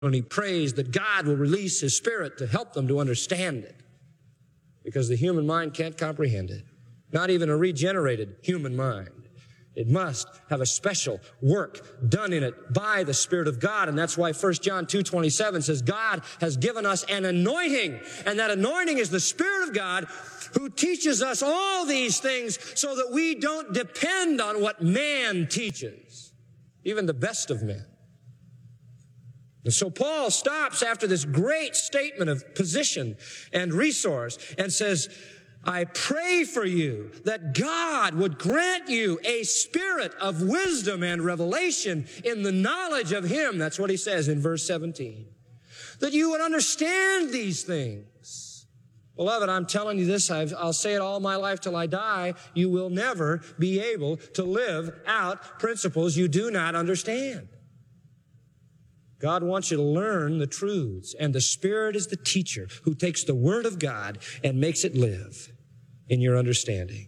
And he prays that God will release his Spirit to help them to understand it, because the human mind can't comprehend it. Not even a regenerated human mind. It must have a special work done in it by the Spirit of God. And that's why 1 John 2:27 says God has given us an anointing. And that anointing is the Spirit of God who teaches us all these things so that we don't depend on what man teaches, even the best of men. And so Paul stops after this great statement of position and resource and says, I pray for you that God would grant you a spirit of wisdom and revelation in the knowledge of Him. That's what he says in verse 17. That you would understand these things. Beloved, I'm telling you this, I'll say it all my life till I die. You will never be able to live out principles you do not understand. God wants you to learn the truths, and the Spirit is the teacher who takes the Word of God and makes it live in your understanding.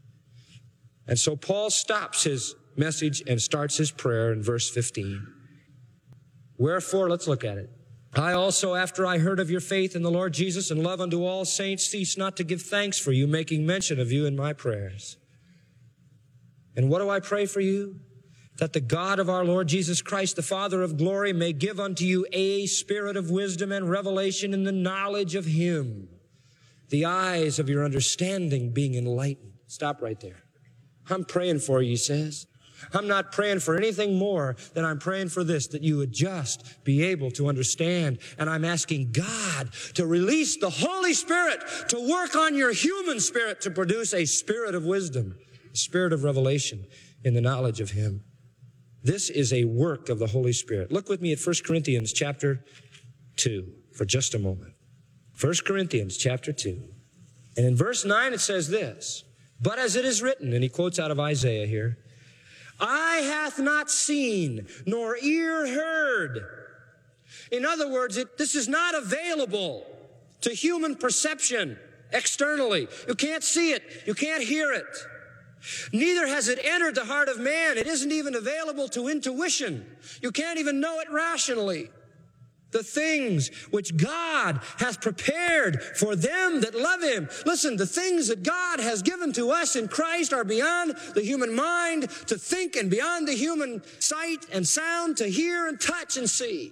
And so Paul stops his message and starts his prayer in verse 15. Wherefore, let's look at it. I also, after I heard of your faith in the Lord Jesus and love unto all saints, cease not to give thanks for you, making mention of you in my prayers. And what do I pray for you? That the God of our Lord Jesus Christ, the Father of glory, may give unto you a spirit of wisdom and revelation in the knowledge of Him, the eyes of your understanding being enlightened. Stop right there. I'm praying for you, he says. I'm not praying for anything more than I'm praying for this, that you would just be able to understand. And I'm asking God to release the Holy Spirit to work on your human spirit to produce a spirit of wisdom, a spirit of revelation in the knowledge of Him. This is a work of the Holy Spirit. Look with me at 1 Corinthians chapter 2 for just a moment. 1 Corinthians chapter 2. And in verse 9 it says this, but as it is written, and he quotes out of Isaiah here, eye hath not seen, nor ear heard. In other words, this is not available to human perception externally. You can't see it. You can't hear it. Neither has it entered the heart of man. It isn't even available to intuition. You can't even know it rationally. The things which God hath prepared for them that love Him. Listen, the things that God has given to us in Christ are beyond the human mind to think and beyond the human sight and sound to hear and touch and see.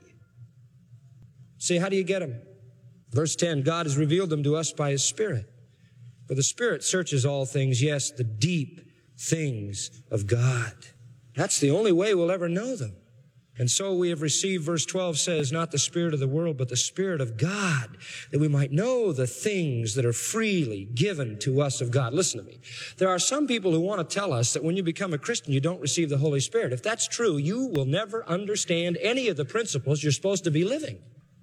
See, how do you get them? Verse 10, God has revealed them to us by His Spirit. For the Spirit searches all things, yes, the deep things of God. That's the only way we'll ever know them. And so we have received, verse 12 says, not the spirit of the world, but the Spirit of God, that we might know the things that are freely given to us of God. Listen to me. There are some people who want to tell us that when you become a Christian, you don't receive the Holy Spirit. If that's true, you will never understand any of the principles you're supposed to be living.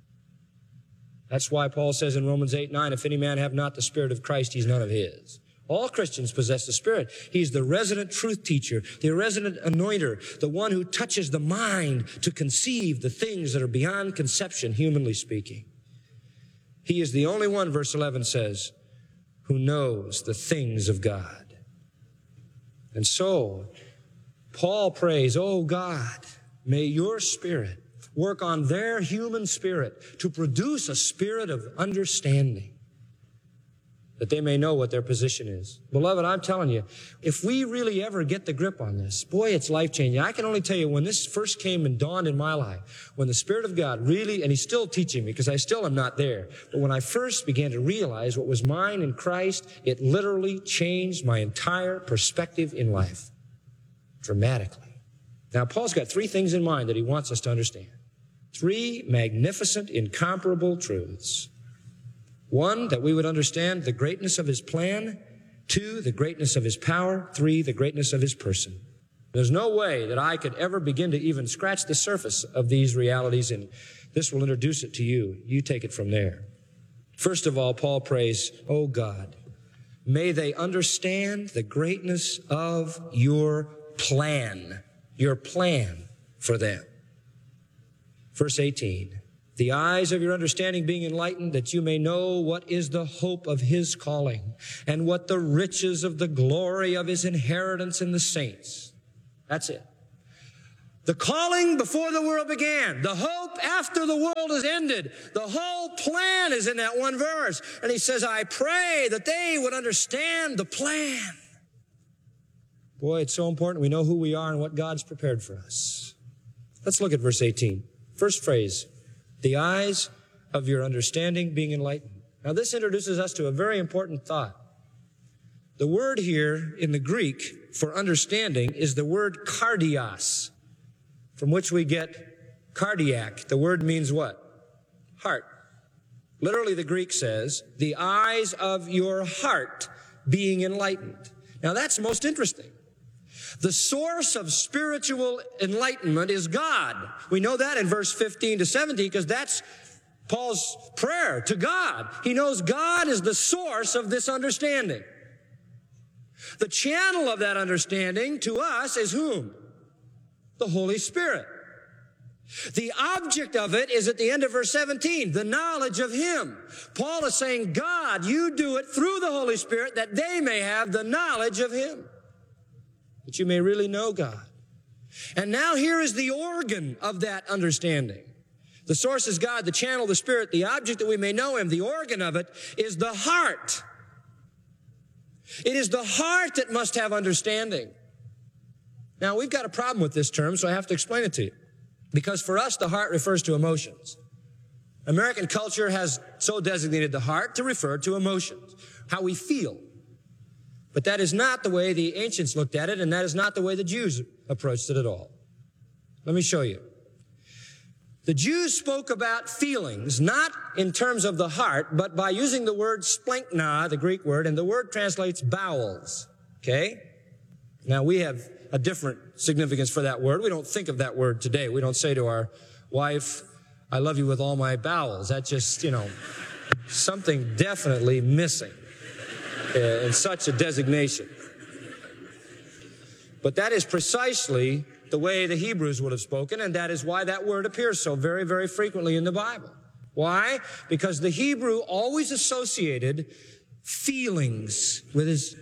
That's why Paul says in Romans 8:9, if any man have not the Spirit of Christ, he's none of his. All Christians possess the Spirit. He's the resident truth teacher, the resident anointer, the one who touches the mind to conceive the things that are beyond conception, humanly speaking. He is the only one, verse 11 says, who knows the things of God. And so, Paul prays, oh God, may your Spirit work on their human spirit to produce a spirit of understanding, that they may know what their position is. Beloved, I'm telling you, if we really ever get the grip on this, boy, it's life-changing. I can only tell you, when this first came and dawned in my life, when the Spirit of God really, and He's still teaching me because I still am not there, but when I first began to realize what was mine in Christ, it literally changed my entire perspective in life dramatically. Now, Paul's got three things in mind that he wants us to understand. Three magnificent, incomparable truths. One, that we would understand the greatness of His plan. Two, the greatness of His power. Three, the greatness of His person. There's no way that I could ever begin to even scratch the surface of these realities, and this will introduce it to you. You take it from there. First of all, Paul prays, oh God, may they understand the greatness of your plan for them. Verse 18, the eyes of your understanding being enlightened, that you may know what is the hope of His calling, and what the riches of the glory of His inheritance in the saints. That's it. The calling before the world began. The hope after the world is ended. The whole plan is in that one verse. And he says, I pray that they would understand the plan. Boy, it's so important we know who we are and what God's prepared for us. Let's look at verse 18. First phrase, the eyes of your understanding being enlightened. Now this introduces us to a very important thought. The word here in the Greek for understanding is the word kardios, from which we get cardiac. The word means what? Heart. Literally, the Greek says, the eyes of your heart being enlightened. Now, that's most interesting. The source of spiritual enlightenment is God. We know that in verse 15 to 17 because that's Paul's prayer to God. He knows God is the source of this understanding. The channel of that understanding to us is whom? The Holy Spirit. The object of it is at the end of verse 17, the knowledge of Him. Paul is saying, God, you do it through the Holy Spirit that they may have the knowledge of Him, that you may really know God. And now here is the organ of that understanding. The source is God, the channel, the Spirit, the object that we may know Him, the organ of it is the heart. It is the heart that must have understanding. Now, we've got a problem with this term, so I have to explain it to you. Because for us, the heart refers to emotions. American culture has so designated the heart to refer to emotions, how we feel. But that is not the way the ancients looked at it, and that is not the way the Jews approached it at all. Let me show you. The Jews spoke about feelings, not in terms of the heart, but by using the word splankna, the Greek word, and the word translates bowels. Okay? Now, we have a different significance for that word. We don't think of that word today. We don't say to our wife, I love you with all my bowels. That's just, something definitely missing in such a designation. But that is precisely the way the Hebrews would have spoken, and that is why that word appears so very, very frequently in the Bible. Why? Because the Hebrew always associated feelings with his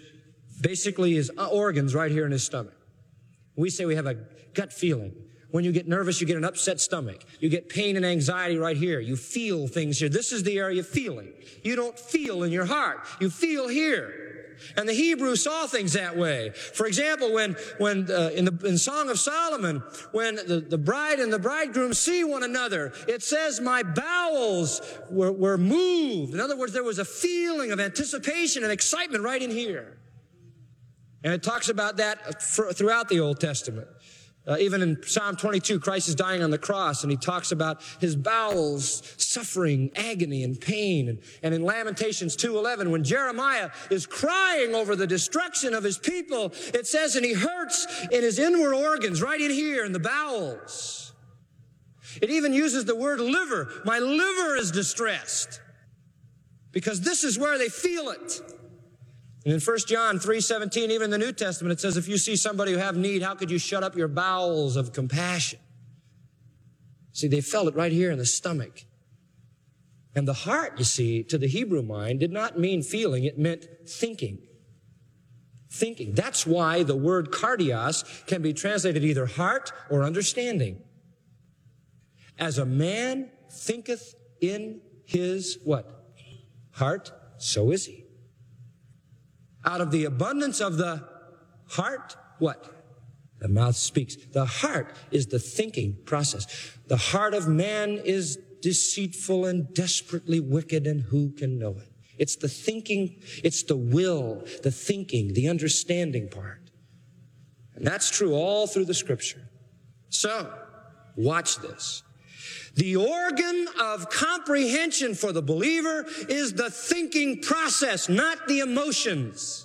organs right here in his stomach. We say we have a gut feeling. When you get nervous, you get an upset stomach. You get pain and anxiety right here. You feel things here. This is the area of feeling. You don't feel in your heart. You feel here. And the Hebrew saw things that way. For example, in Song of Solomon, when the bride and the bridegroom see one another, it says, my bowels were moved. In other words, there was a feeling of anticipation and excitement right in here. And it talks about that throughout the Old Testament. Even in Psalm 22, Christ is dying on the cross, and he talks about his bowels suffering agony and pain. And in Lamentations 2:11, when Jeremiah is crying over the destruction of his people, it says, and he hurts in his inward organs, right in here in the bowels. It even uses the word liver. My liver is distressed. Because this is where they feel it. And in 1 John 3:17, even in the New Testament, it says, if you see somebody who have need, how could you shut up your bowels of compassion? See, they felt it right here in the stomach. And the heart, you see, to the Hebrew mind, did not mean feeling. It meant thinking. Thinking. That's why the word kardios can be translated either heart or understanding. As a man thinketh in his, what? Heart, so is he. Out of the abundance of the heart, what? The mouth speaks. The heart is the thinking process. The heart of man is deceitful and desperately wicked, and who can know it? It's the thinking, it's the will, the thinking, the understanding part. And that's true all through the Scripture. So, watch this. The organ of comprehension for the believer is the thinking process, not the emotions.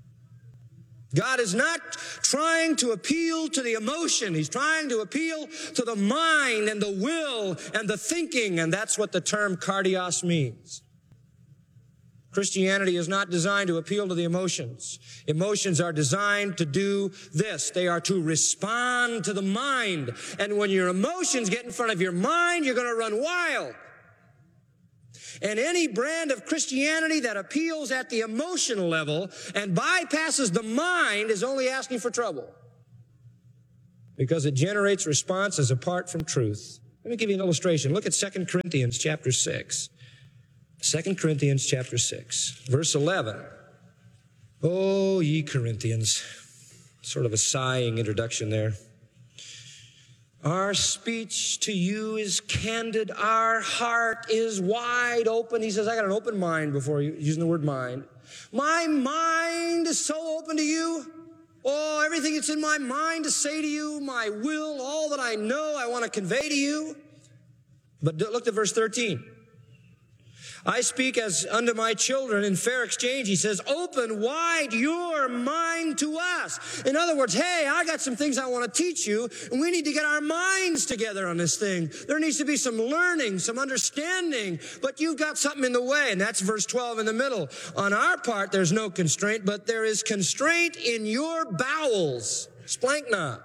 God is not trying to appeal to the emotion. He's trying to appeal to the mind and the will and the thinking, and that's what the term kardios means. Christianity is not designed to appeal to the emotions. Emotions are designed to do this. They are to respond to the mind. And when your emotions get in front of your mind, you're going to run wild. And any brand of Christianity that appeals at the emotional level and bypasses the mind is only asking for trouble. because it generates responses apart from truth. Let me give you an illustration. Look at 2 Corinthians chapter 6. 2 Corinthians chapter 6, verse 11. Oh, ye Corinthians. Sort of a sighing introduction there. Our speech to you is candid. Our heart is wide open. He says, I got an open mind before you, using the word mind. My mind is so open to you. Oh, everything that's in my mind to say to you, my will, all that I know, I want to convey to you. But look at verse 13. I speak as unto my children in fair exchange. He says, open wide your mind to us. In other words, hey, I got some things I want to teach you, and we need to get our minds together on this thing. There needs to be some learning, some understanding, but you've got something in the way, and that's verse 12 in the middle. On our part, there's no constraint, but there is constraint in your bowels. Splankna.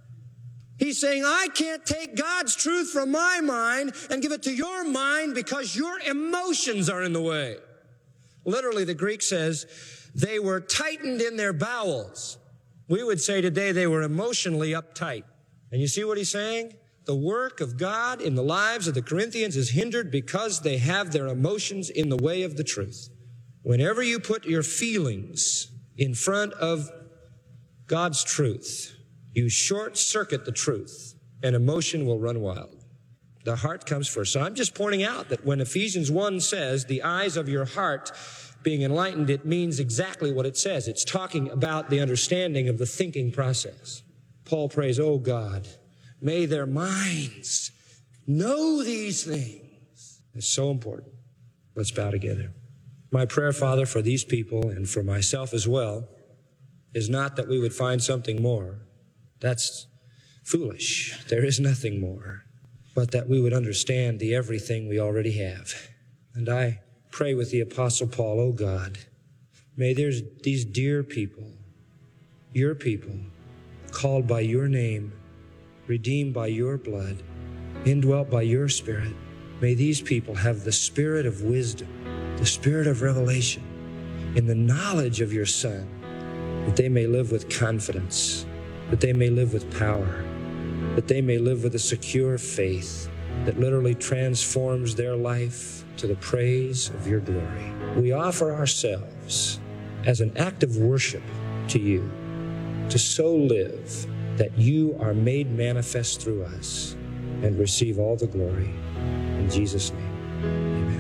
He's saying, I can't take God's truth from my mind and give it to your mind because your emotions are in the way. Literally, the Greek says, they were tightened in their bowels. We would say today they were emotionally uptight. And you see what he's saying? The work of God in the lives of the Corinthians is hindered because they have their emotions in the way of the truth. Whenever you put your feelings in front of God's truth, you short-circuit the truth, and emotion will run wild. The heart comes first. So I'm just pointing out that when Ephesians 1 says, the eyes of your heart being enlightened, it means exactly what it says. It's talking about the understanding of the thinking process. Paul prays, oh God, may their minds know these things. It's so important. Let's bow together. My prayer, Father, for these people and for myself as well, is not that we would find something more. That's foolish. There is nothing more. But that we would understand the everything we already have. And I pray with the Apostle Paul, oh God, may there's these dear people, your people, called by your name, redeemed by your blood, indwelt by your Spirit. May these people have the spirit of wisdom, the spirit of revelation, in the knowledge of your Son, that they may live with confidence, that they may live with power, that they may live with a secure faith that literally transforms their life to the praise of your glory. We offer ourselves as an act of worship to you, to so live that you are made manifest through us and receive all the glory. In Jesus' name, amen.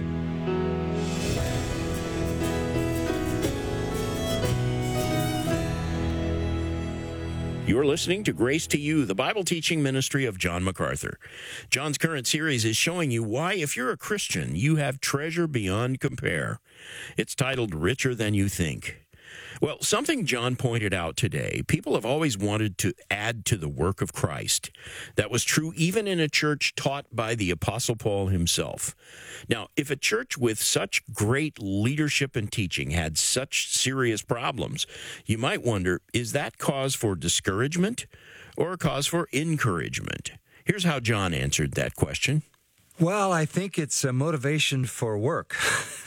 You're listening to Grace to You, the Bible teaching ministry of John MacArthur. John's current series is showing you why, if you're a Christian, you have treasure beyond compare. It's titled Richer Than You Think. Well, something John pointed out today, people have always wanted to add to the work of Christ. That was true even in a church taught by the Apostle Paul himself. Now, if a church with such great leadership and teaching had such serious problems, you might wonder, is that cause for discouragement or a cause for encouragement? Here's how John answered that question. Well, I think it's a motivation for work.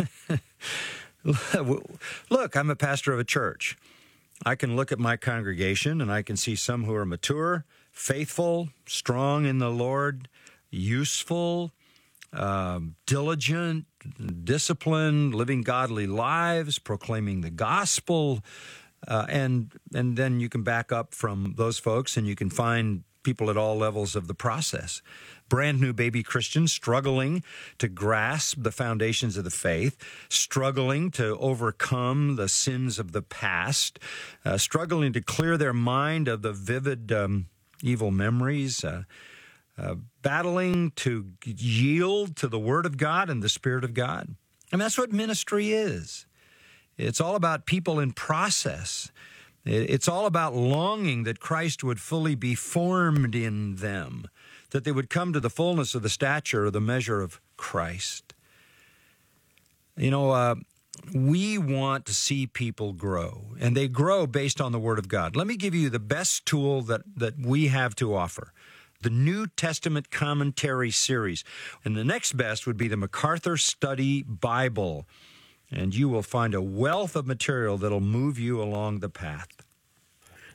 Look, I'm a pastor of a church. I can look at my congregation and I can see some who are mature, faithful, strong in the Lord, useful, diligent, disciplined, living godly lives, proclaiming the gospel. And then you can back up from those folks and you can find people at all levels of the process. Brand new baby Christians struggling to grasp the foundations of the faith, struggling to overcome the sins of the past, struggling to clear their mind of the vivid evil memories, battling to yield to the Word of God and the Spirit of God. And that's what ministry is. It's all about people in process. It's all about longing that Christ would fully be formed in them, that they would come to the fullness of the stature or the measure of Christ. You know, we want to see people grow, and they grow based on the Word of God. Let me give you the best tool that we have to offer, the New Testament Commentary Series. And the next best would be the MacArthur Study Bible. And you will find a wealth of material that'll move you along the path.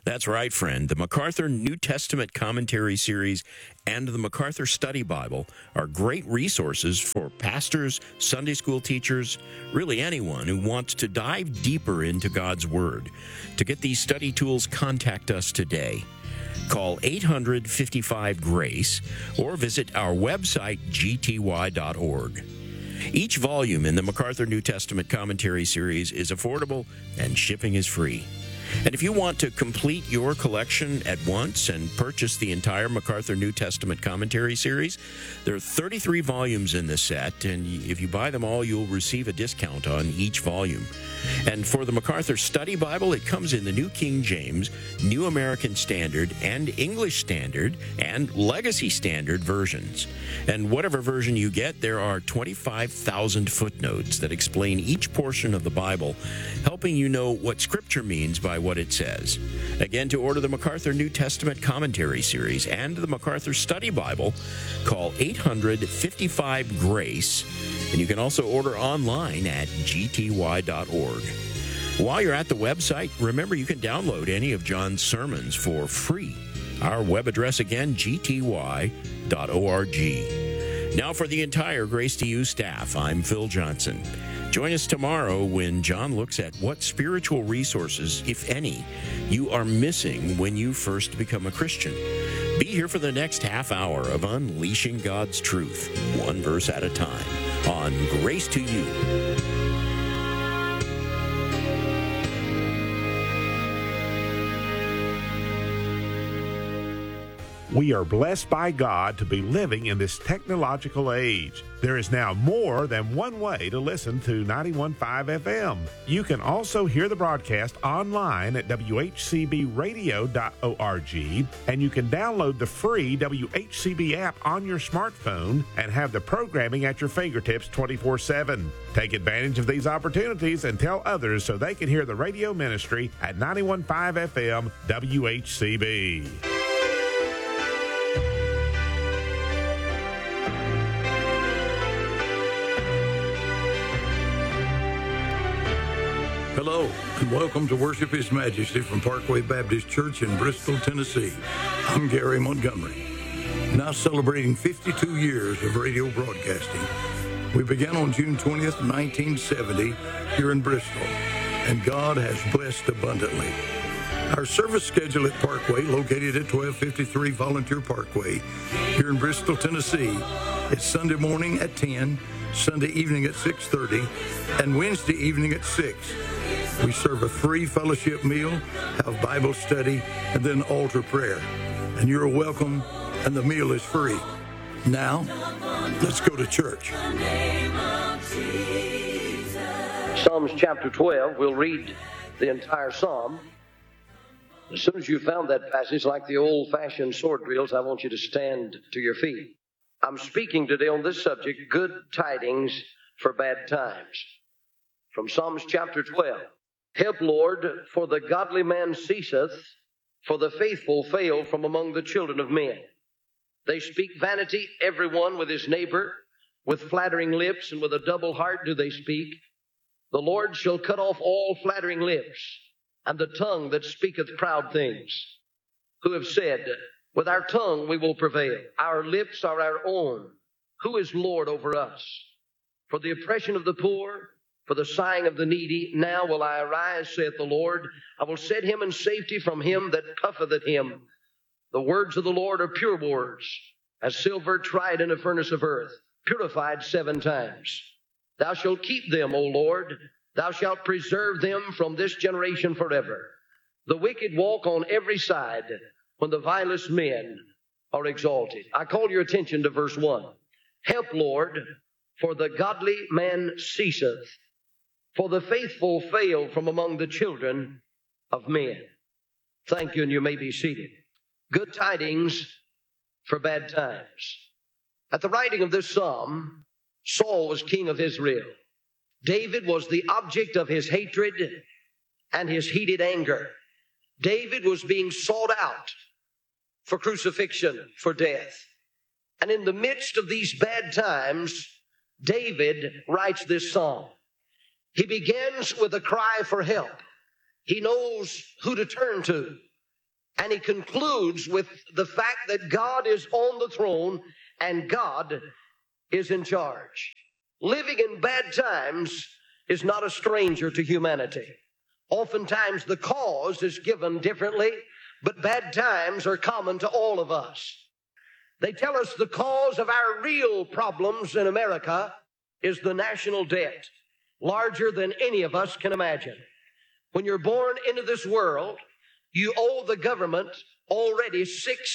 That's right, friend. The MacArthur New Testament Commentary Series and the MacArthur Study Bible are great resources for pastors, Sunday school teachers, really anyone who wants to dive deeper into God's Word. To get these study tools, contact us today. Call 855-GRACE or visit our website, gty.org. Each volume in the MacArthur New Testament Commentary Series is affordable and shipping is free. And if you want to complete your collection at once and purchase the entire MacArthur New Testament Commentary Series, there are 33 volumes in this set, and if you buy them all, you'll receive a discount on each volume. And for the MacArthur Study Bible, it comes in the New King James, New American Standard, and English Standard, and Legacy Standard versions. And whatever version you get, there are 25,000 footnotes that explain each portion of the Bible, helping you know what Scripture means by what it says. Again, to order the MacArthur New Testament Commentary Series and the MacArthur Study Bible, call 855-GRACE, and you can also order online at gty.org. While you're at the website, remember you can download any of John's sermons for free. Our web address again, gty.org. Now for the entire Grace to You staff, I'm Phil Johnson. Join us tomorrow when John looks at what spiritual resources, if any, you are missing when you first become a Christian. Be here for the next half hour of Unleashing God's Truth, one verse at a time, on Grace to You. We are blessed by God to be living in this technological age. There is now more than one way to listen to 91.5 FM. You can also hear the broadcast online at WHCBradio.org, and you can download the free WHCB app on your smartphone and have the programming at your fingertips 24/7. Take advantage of these opportunities and tell others so they can hear the radio ministry at 91.5 FM WHCB. Hello, and welcome to Worship His Majesty from Parkway Baptist Church in Bristol, Tennessee. I'm Gary Montgomery. Now celebrating 52 years of radio broadcasting. We began on June 20th, 1970, here in Bristol, and God has blessed abundantly. Our service schedule at Parkway, located at 1253 Volunteer Parkway, here in Bristol, Tennessee, is Sunday morning at 10, Sunday evening at 6:30, and Wednesday evening at 6. We serve a free fellowship meal, have Bible study, and then altar prayer. And you're welcome, and the meal is free. Now, let's go to church. Psalms chapter 12, we'll read the entire psalm. As soon as you found that passage, like the old-fashioned sword drills, I want you to stand to your feet. I'm speaking today on this subject, good tidings for bad times. From Psalms chapter 12. Help, Lord, for the godly man ceaseth, for the faithful fail from among the children of men. They speak vanity, everyone with his neighbor, with flattering lips, and with a double heart do they speak. The Lord shall cut off all flattering lips, and the tongue that speaketh proud things, who have said, with our tongue we will prevail. Our lips are our own. Who is Lord over us? For the oppression of the poor, for the sighing of the needy, now will I arise, saith the Lord. I will set him in safety from him that puffeth at him. The words of the Lord are pure words, as silver tried in a furnace of earth, purified 7 times. Thou shalt keep them, O Lord. Thou shalt preserve them from this generation forever. The wicked walk on every side, when the vilest men are exalted. I call your attention to verse 1. Help, Lord, for the godly man ceaseth, for the faithful fail from among the children of men. Thank you, and you may be seated. Good tidings for bad times. At the writing of this psalm, Saul was king of Israel. David was the object of his hatred and his heated anger. David was being sought out for crucifixion, for death. And in the midst of these bad times, David writes this psalm. He begins with a cry for help. He knows who to turn to. And he concludes with the fact that God is on the throne and God is in charge. Living in bad times is not a stranger to humanity. Oftentimes the cause is given differently, but bad times are common to all of us. They tell us the cause of our real problems in America is the national debt, larger than any of us can imagine. When you're born into this world, you owe the government already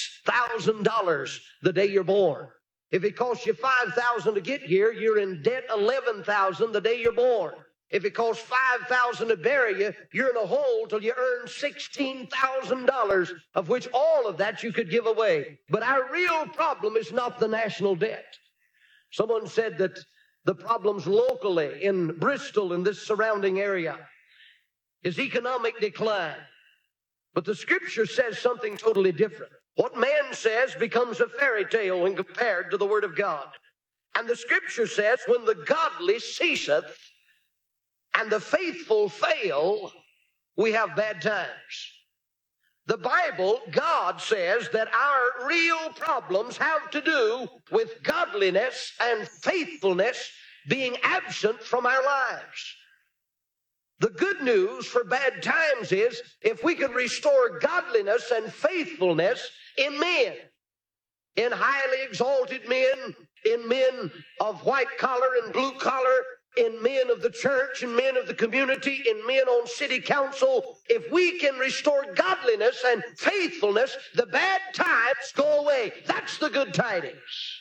$6,000 the day you're born. If it costs you $5,000 to get here, you're in debt $11,000 the day you're born. If it costs $5,000 to bury you, you're in a hole till you earn $16,000, of which all of that you could give away. But our real problem is not the national debt. Someone said that the problems locally in Bristol and this surrounding area is economic decline. But the Scripture says something totally different. What man says becomes a fairy tale when compared to the Word of God. And the Scripture says, when the godly ceaseth and the faithful fail, we have bad times. The Bible, God says that our real problems have to do with godliness and faithfulness being absent from our lives. The good news for bad times is if we can restore godliness and faithfulness in men, in highly exalted men, in men of white collar and blue collar, in men of the church and men of the community, in men on city council, if we can restore godliness and faithfulness, the bad times go away. That's the good tidings.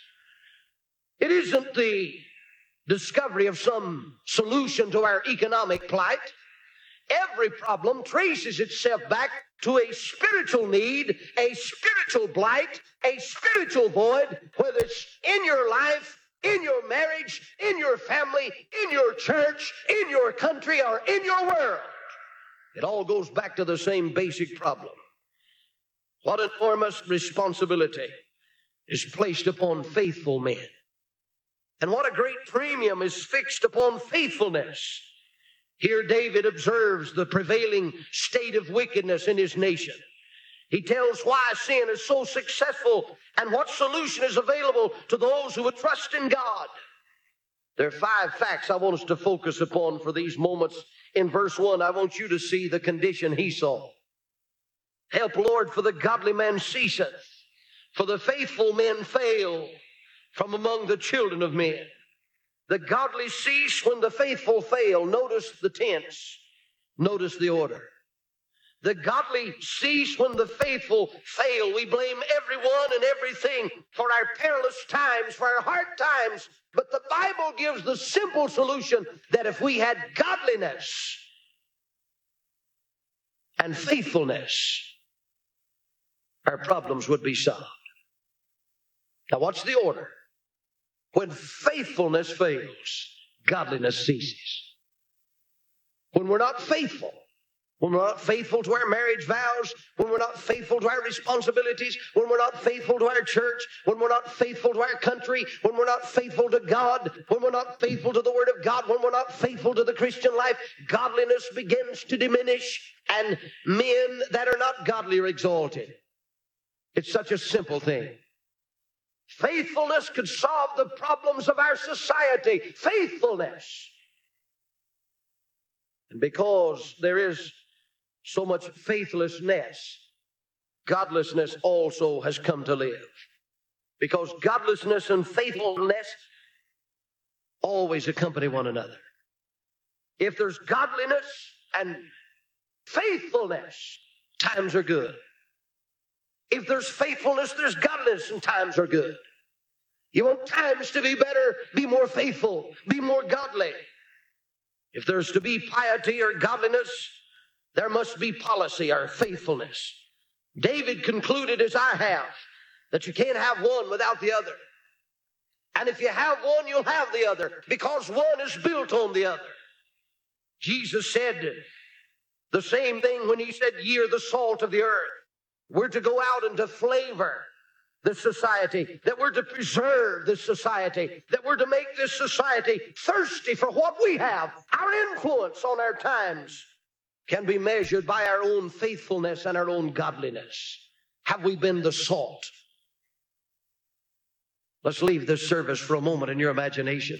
It isn't the discovery of some solution to our economic plight. Every problem traces itself back to a spiritual need, a spiritual blight, a spiritual void, whether it's in your life, in your marriage, in your family, in your church, in your country, or in your world. It all goes back to the same basic problem. What enormous responsibility is placed upon faithful men. And what a great premium is fixed upon faithfulness. Here David observes the prevailing state of wickedness in his nation. He tells why sin is so successful and what solution is available to those who would trust in God. There are 5 facts I want us to focus upon for these moments. In verse 1, I want you to see the condition he saw. Help, Lord, for the godly man ceaseth, for the faithful men fail from among the children of men. The godly cease when the faithful fail. Notice the tense. Notice the order. The godly cease when the faithful fail. We blame everyone and everything for our perilous times, for our hard times. But the Bible gives the simple solution that if we had godliness and faithfulness, our problems would be solved. Now watch the order. When faithfulness fails, godliness ceases. When we're not faithful, when we're not faithful to our marriage vows, when we're not faithful to our responsibilities, when we're not faithful to our church, when we're not faithful to our country, when we're not faithful to God, when we're not faithful to the Word of God, when we're not faithful to the Christian life, godliness begins to diminish and men that are not godly are exalted. It's such a simple thing. Faithfulness could solve the problems of our society. Faithfulness. And because there is so much faithlessness, godlessness also has come to live. Because godlessness and faithfulness always accompany one another. If there's godliness and faithfulness, times are good. If there's faithfulness, there's godliness, and times are good. You want times to be better, be more faithful, be more godly. If there's to be piety or godliness, there must be policy or faithfulness. David concluded, as I have, that you can't have one without the other. And if you have one, you'll have the other, because one is built on the other. Jesus said the same thing when he said, "Ye are the salt of the earth." We're to go out and to flavor this society, that we're to preserve this society, that we're to make this society thirsty for what we have, our influence on our times. can be measured by our own faithfulness and our own godliness. Have we been the salt? Let's leave this service for a moment in your imagination.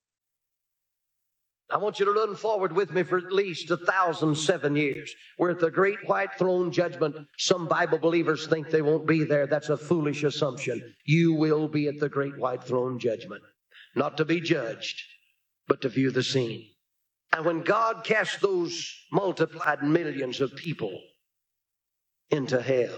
I want you to run forward with me for at least 1,007 years. We're at the great white throne judgment. Some Bible believers think they won't be there. That's a foolish assumption. You will be at the great white throne judgment. Not to be judged, but to view the scene. And when God casts those multiplied millions of people into hell,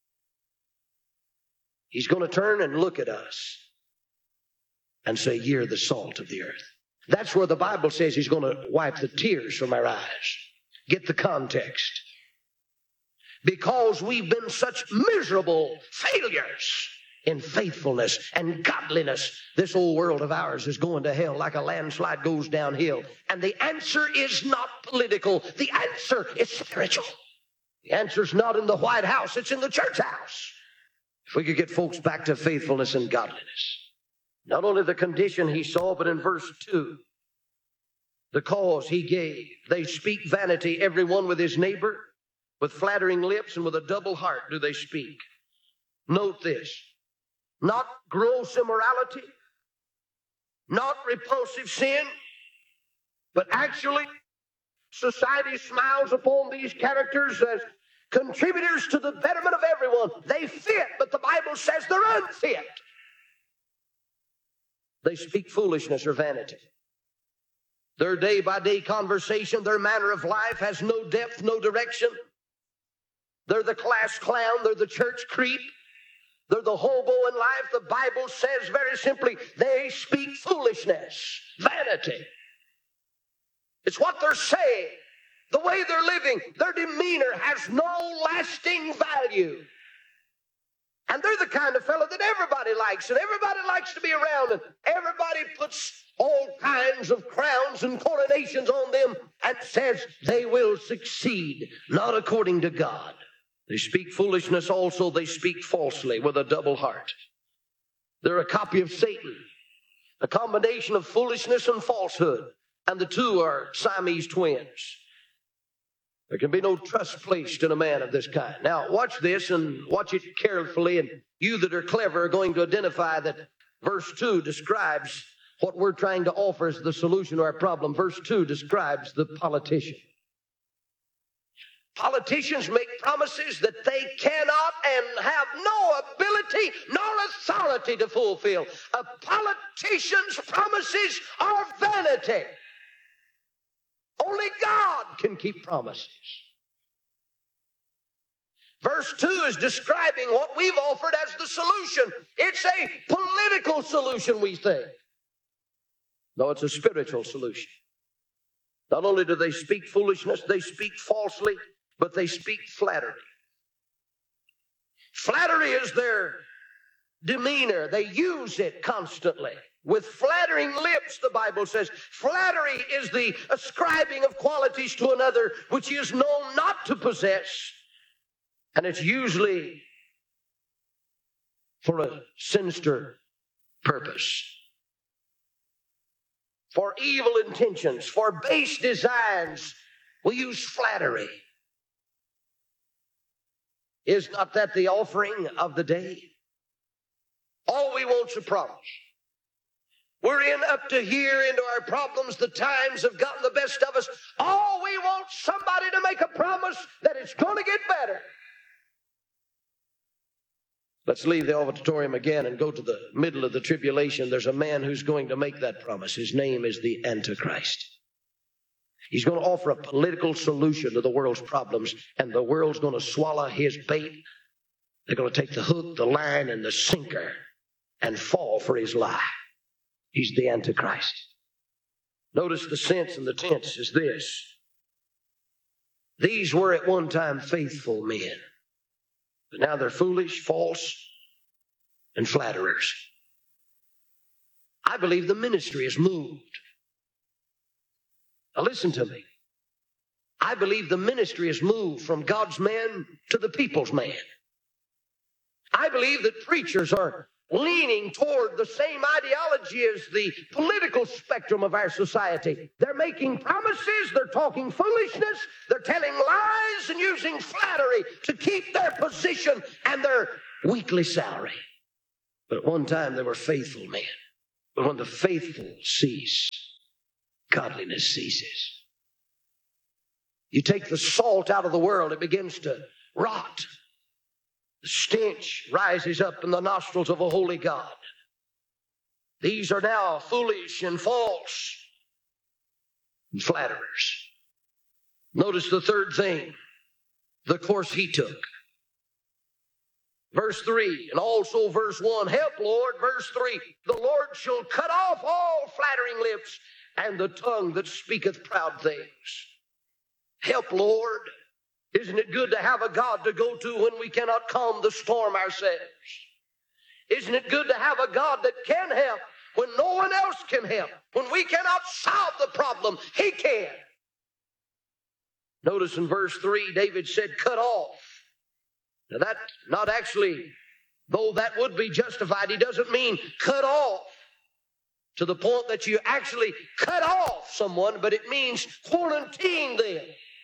He's going to turn and look at us and say, "You're the salt of the earth." That's where the Bible says He's going to wipe the tears from our eyes. Get the context. Because we've been such miserable failures in faithfulness and godliness, this old world of ours is going to hell like a landslide goes downhill. And the answer is not political. The answer is spiritual. The answer's not in the White House. It's in the church house. If we could get folks back to faithfulness and godliness. Not only the condition he saw, but in verse 2, the cause he gave. They speak vanity, every one with his neighbor. With flattering lips and with a double heart do they speak. Note this. Not gross immorality, not repulsive sin, but actually society smiles upon these characters as contributors to the betterment of everyone. They fit, but the Bible says they're unfit. They speak foolishness or vanity. Their day-by-day conversation, their manner of life has no depth, no direction. They're the class clown, they're the church creep. They're the hobo in life. The Bible says very simply, they speak foolishness, vanity. It's what they're saying, the way they're living. Their demeanor has no lasting value. And they're the kind of fellow that everybody likes, and everybody likes to be around, and everybody puts all kinds of crowns and coronations on them and says they will succeed, not according to God. They speak foolishness also. They speak falsely with a double heart. They're a copy of Satan, a combination of foolishness and falsehood. And the two are Siamese twins. There can be no trust placed in a man of this kind. Now, watch this and watch it carefully. And you that are clever are going to identify that verse 2 describes what we're trying to offer as the solution to our problem. Verse 2 describes the politician. Politicians make promises that they cannot and have no ability nor authority to fulfill. A politician's promises are vanity. Only God can keep promises. Verse 2 is describing what we've offered as the solution. It's a political solution, we think. No, it's a spiritual solution. Not only do they speak foolishness, they speak falsely, but they speak flattery. Flattery is their demeanor. They use it constantly. With flattering lips, the Bible says, flattery is the ascribing of qualities to another which he is known not to possess. And it's usually for a sinister purpose. For evil intentions, for base designs, we use flattery. Is not that the offering of the day? All we want's a promise. We're in up to here into our problems. The times have gotten the best of us. All we want's somebody to make a promise that it's going to get better. Let's leave the auditorium again and go to the middle of the tribulation. There's a man who's going to make that promise. His name is the Antichrist. He's going to offer a political solution to the world's problems, and the world's going to swallow his bait. They're going to take the hook, the line, and the sinker and fall for his lie. He's the Antichrist. Notice the sense and the tense is this. These were at one time faithful men, but now they're foolish, false, and flatterers. I believe the ministry is moved. Now listen to me. I believe the ministry is moved from God's man to the people's man. I believe that preachers are leaning toward the same ideology as the political spectrum of our society. They're making promises, they're talking foolishness, they're telling lies and using flattery to keep their position and their weekly salary. But at one time they were faithful men. But when the faithful cease, godliness ceases. You take the salt out of the world, it begins to rot. The stench rises up in the nostrils of a holy God. These are now foolish and false and flatterers. Notice the third thing, the course he took. Verse 3, and also verse 1, help, Lord. Verse 3, the Lord shall cut off all flattering lips and the tongue that speaketh proud things. Help, Lord. Isn't it good to have a God to go to when we cannot calm the storm ourselves? Isn't it good to have a God that can help when no one else can help? When we cannot solve the problem, he can. Notice in verse 3, David said, cut off. Now that's not actually, though that would be justified, he doesn't mean cut off to the point that you actually cut off someone, but it means quarantine them.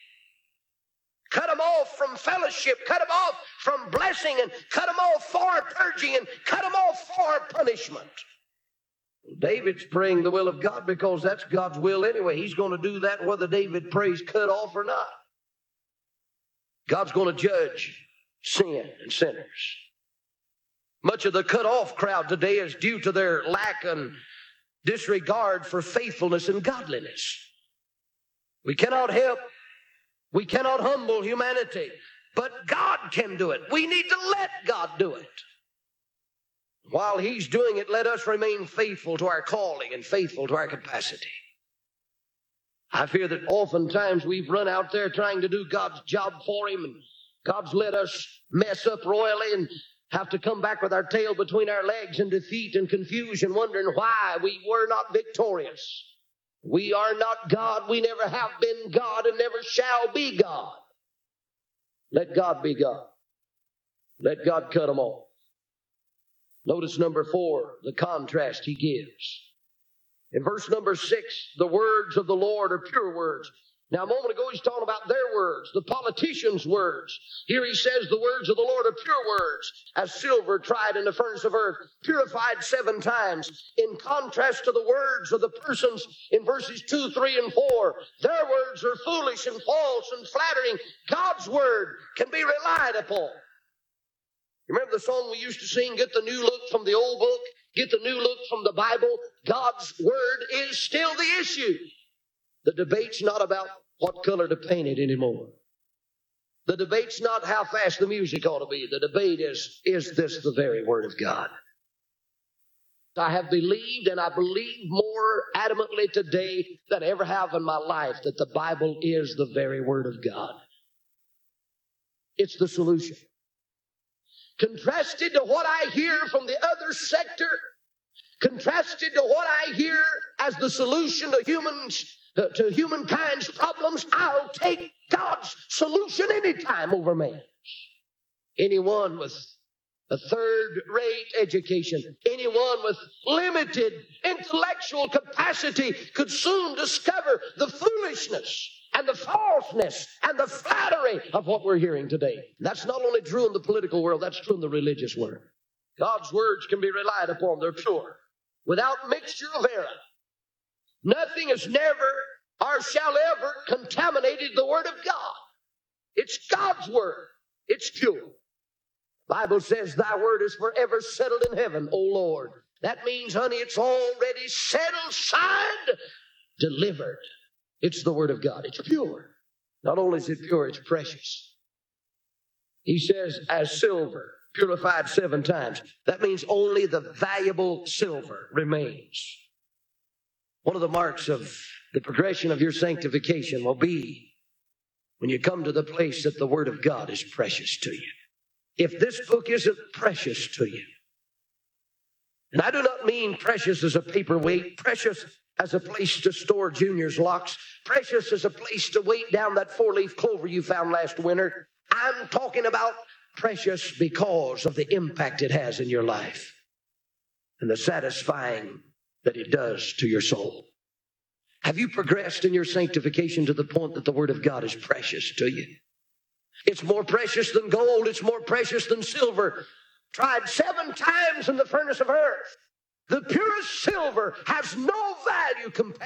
Cut them off from fellowship, cut them off from blessing, and cut them off for purging, and cut them off for punishment. David's praying the will of God because that's God's will anyway. He's going to do that whether David prays cut off or not. God's going to judge sin and sinners. Much of the cut off crowd today is due to their lack and disregard for faithfulness and godliness. We cannot help. We cannot humble humanity, but God can do it. We need to let God do it. While he's doing it, let us remain faithful to our calling and faithful to our capacity. I fear that oftentimes we've run out there trying to do God's job for him, and God's let us mess up royally and have to come back with our tail between our legs in defeat and confusion, wondering why we were not victorious. We are not God. We never have been God and never shall be God. Let God be God. Let God cut them off. Notice number 4, the contrast he gives. In verse number 6, the words of the Lord are pure words. Now, a moment ago, he's talking about their words, the politicians' words. Here he says the words of the Lord are pure words, as silver tried in the furnace of earth, purified 7 times. In contrast to the words of the persons in verses 2, 3, and 4, their words are foolish and false and flattering. God's word can be relied upon. Remember the song we used to sing, get the new look from the old book, get the new look from the Bible? God's word is still the issue. The debate's not about what color to paint it anymore. The debate's not how fast the music ought to be. The debate is this the very word of God? I have believed, and I believe more adamantly today than I ever have in my life, that the Bible is the very word of God. It's the solution. Contrasted to what I hear from the other sector, contrasted to what I hear as the solution to humankind's problems, I'll take God's solution anytime over man's. Anyone with a third-rate education, anyone with limited intellectual capacity could soon discover the foolishness and the falseness and the flattery of what we're hearing today. That's not only true in the political world, that's true in the religious world. God's words can be relied upon. They're pure, without mixture of error. Nothing has never or shall ever contaminated the word of God. It's God's word. It's pure. The Bible says, thy word is forever settled in heaven, O Lord. That means, honey, it's already settled, signed, delivered. It's the word of God. It's pure. Not only is it pure, it's precious. He says, as silver, purified 7 times. That means only the valuable silver remains. One of the marks of the progression of your sanctification will be when you come to the place that the word of God is precious to you. If this book isn't precious to you, and I do not mean precious as a paperweight, precious as a place to store Junior's locks, precious as a place to weight down that 4-leaf clover you found last winter. I'm talking about precious because of the impact it has in your life. and the satisfying that it does to your soul. Have you progressed in your sanctification to the point that the Word of God is precious to you? It's more precious than gold. It's more precious than silver. Tried 7 times in the furnace of earth. The purest silver has no value compared